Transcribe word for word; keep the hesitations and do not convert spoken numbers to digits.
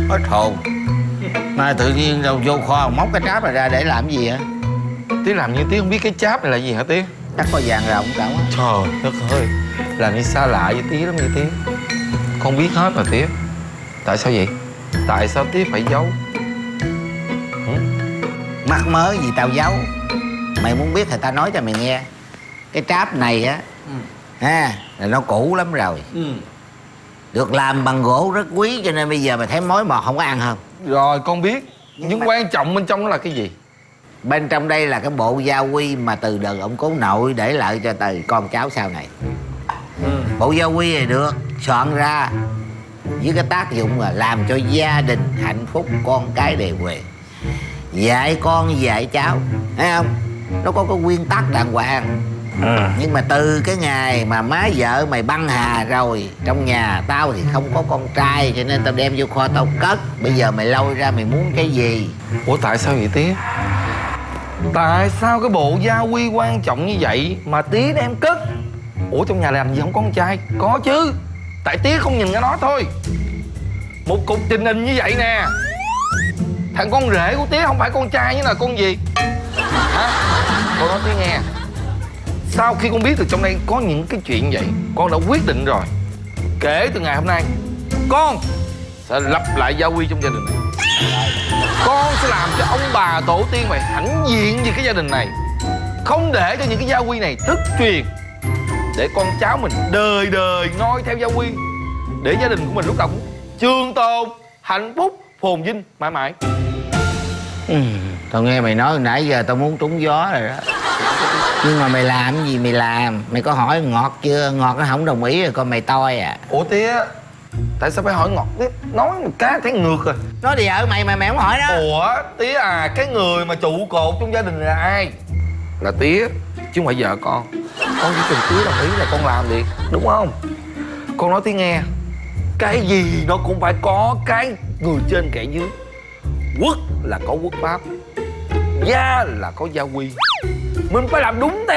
Hết hồn. Mà tự nhiên đâu vô kho móc cái tráp này ra để làm gì hả? Tía làm như Tía không biết cái cháp này là gì hả Tía? Chắc có vàng rồng cậu á. Trời đất ơi, làm như xa lạ với Tía lắm vậy Tía. Con biết hết mà Tía. Tại sao vậy? Tại sao Tía phải giấu? Hử? Mắc mớ gì tao giấu. Mày muốn biết thì tao nói cho mày nghe. Cái tráp này á, ừ. ha, là nó cũ lắm rồi. Ừ. Được làm bằng gỗ rất quý, cho nên bây giờ mày thấy mối mọt không có ăn không? Rồi con biết. Nhưng, Nhưng mà... quan trọng bên trong nó là cái gì? Bên trong đây là cái bộ gia quy mà từ đời ông cố nội để lại cho từ con cháu sau này. Ừ. Bộ gia quy này được soạn ra với cái tác dụng là làm cho gia đình hạnh phúc, con cái đều huề, dạy con dạy cháu, thấy không? Nó có cái nguyên tắc đàng hoàng. Ừ. Nhưng mà từ cái ngày mà má vợ mày băng hà rồi, trong nhà tao thì không có con trai, cho nên tao đem vô kho tao cất. Bây giờ mày lôi ra mày muốn cái gì? Ủa tại sao vậy Tía? Tại sao cái bộ gia quy quan trọng như vậy mà Tía đem cất? Ủa trong nhà làm gì không có con trai? Có chứ. Tại Tía không nhìn cái đó thôi. Một cục trình hình như vậy nè. Thằng con rể của Tía không phải con trai như là con gì? Hả? Con nói Tía nghe. Sau khi con biết được trong đây có những cái chuyện vậy, con đã quyết định rồi. Kể từ ngày hôm nay, con sẽ lập lại gia quy trong gia đình này. Con sẽ làm cho ông bà tổ tiên mày hãnh diện về cái gia đình này. Không để cho những cái gia quy này thất truyền, để con cháu mình đời đời noi theo gia quy, để gia đình của mình lúc nào cũng trường tồn, hạnh phúc, phồn vinh mãi mãi. Ừ, tao nghe mày nói hồi nãy giờ tao muốn trúng gió rồi đó. Nhưng mà mày làm cái gì mày làm? Mày có hỏi Ngọt chưa? Ngọt nó không đồng ý rồi con mày toi à. Ủa Tía, tại sao phải hỏi Ngọt Tía? Nói một cái thấy ngược rồi. Nói thì vợ mày mà mày không hỏi đó. Ủa Tía à, cái người mà trụ cột trong gia đình là ai? Là Tía, chứ không phải vợ con. Con chỉ cần Tía đồng ý là con làm việc, đúng không? Con nói Tía nghe, cái gì nó cũng phải có cái người trên kẻ dưới. Quốc là có quốc pháp, gia là có gia quy. Mình phải làm đúng theo